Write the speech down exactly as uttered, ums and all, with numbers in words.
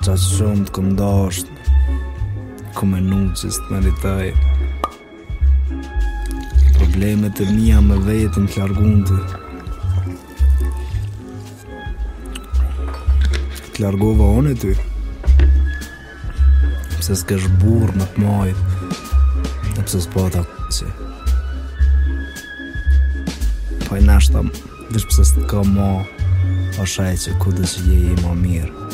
qa shumë të këndasht, ku menu që s'të meritoj. Problemet e mija me vetën t'largunte. T'largova unë e ty, pse s'kesh burë më t'majt, e pse s'pata që. Po i nashta, vish pse s'të ka ma, o shaj që ku dhe që je i ma mirë.